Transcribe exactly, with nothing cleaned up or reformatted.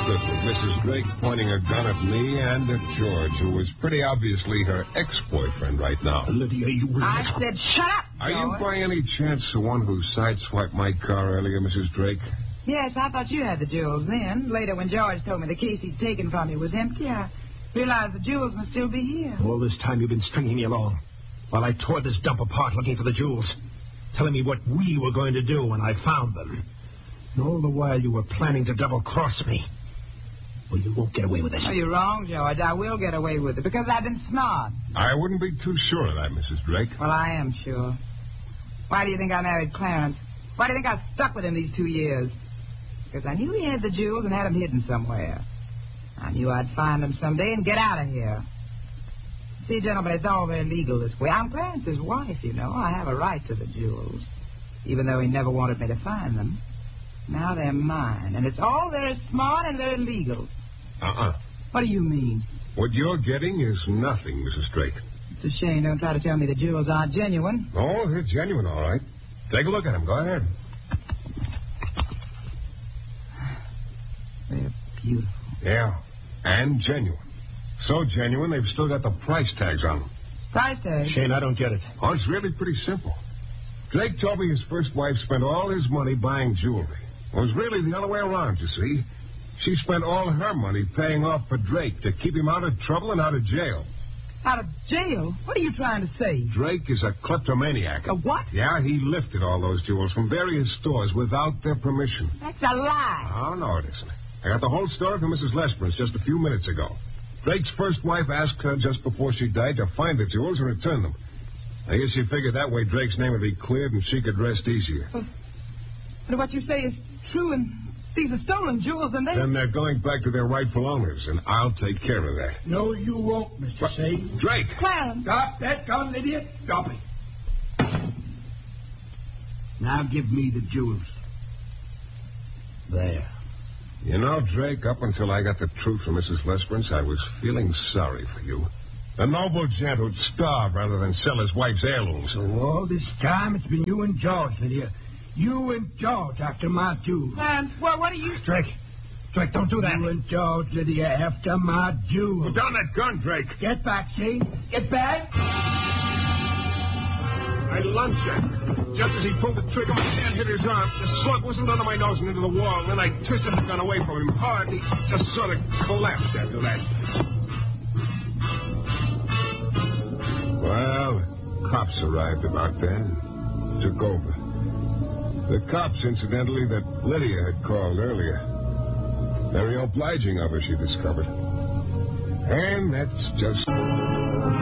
secret with Missus Drake pointing a gun at me and at George, who was pretty obviously her ex-boyfriend right now. Lydia, you will... I said shut up, Are George. you by any chance the one who sideswiped my car earlier, Missus Drake? Yes, I thought you had the jewels then. Later, when George told me the case he'd taken from you was empty, I realized the jewels must still be here. All this time you've been stringing me along, while I tore this dump apart looking for the jewels, telling me what we were going to do when I found them. And all the while you were planning to double-cross me. Well, you won't get away with it. Oh, you're wrong, George. I will get away with it, because I've been smart. I wouldn't be too sure of that, Missus Drake. Well, I am sure. Why do you think I married Clarence? Why do you think I stuck with him these two years? Because I knew he had the jewels and had them hidden somewhere. I knew I'd find them someday and get out of here. See, gentlemen, it's all very legal this way. I'm Clarence's wife, you know. I have a right to the jewels, even though he never wanted me to find them. Now they're mine, and it's all very smart and very legal. Uh-uh. What do you mean? What you're getting is nothing, Missus Drake. It's a shame. Don't try to tell me the jewels aren't genuine. Oh, they're genuine, all right. Take a look at them. Go ahead. They're beautiful. Yeah, and genuine. So genuine, they've still got the price tags on them. Price tag? Shane, I don't get it. Oh, it's really pretty simple. Drake told me his first wife spent all his money buying jewelry. It was really the other way around, you see. She spent all her money paying off for Drake to keep him out of trouble and out of jail. Out of jail? What are you trying to say? Drake is a kleptomaniac. A what? Yeah, he lifted all those jewels from various stores without their permission. That's a lie. Oh, no, it isn't. I got the whole story from Missus Lesperance just a few minutes ago. Drake's first wife asked her just before she died to find the jewels and return them. I guess she figured that way Drake's name would be cleared and she could rest easier. But, but what you say is true, and these are stolen jewels, and they... Then they're going back to their rightful owners, and I'll take care of that. No, you won't, Mister What? Sage. Drake! Clarence! Stop that gun, idiot. Stop it. Now give me the jewels. There. You know, Drake, up until I got the truth from Missus Lesperance, I was feeling sorry for you. The noble gent who'd starve rather than sell his wife's heirlooms. So all this time it's been you and George, Lydia. You and George after my jewels. Clarence, well, what are you... Drake. Drake, don't do that. You and George, Lydia, after my jewels. Put down that gun, Drake. Get back, Shane. Get back. I lunged at him. Just as he pulled the trigger, my hand hit his arm. The slug whistled under my nose and into the wall. And then I twisted the gun away from him hard. He just sort of collapsed after that. Well, cops arrived about then. Took over. The cops, incidentally, that Lydia had called earlier. Very obliging of her, she discovered. And that's just...